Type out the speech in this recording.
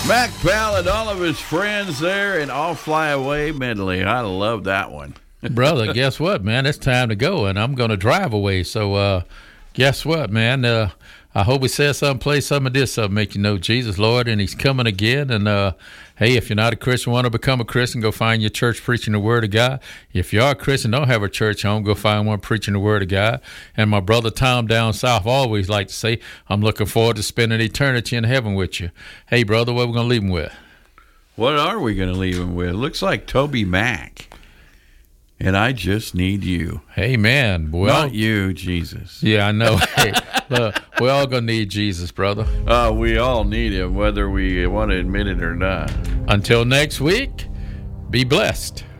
Mac Powell and all of his friends there and All Fly Away medley. I love that one. Brother, guess what, man? It's time to go, and I'm going to drive away. So guess what, man? I hope we said something, play something, did something, make you know Jesus, Lord, and he's coming again. And, hey, if you're not a Christian, want to become a Christian, go find your church preaching the Word of God. If you are a Christian, don't have a church home, go find one preaching the Word of God. And my brother Tom down south always like to say, I'm looking forward to spending eternity in heaven with you. Hey, brother, what are we going to leave him with? What are we going to leave him with? Looks like Toby Mac. And I just need you. Hey, man. Well, not you, Jesus. Yeah, I know. Hey, look, we all going to need Jesus, brother. We all need him, whether we want to admit it or not. Until next week, be blessed.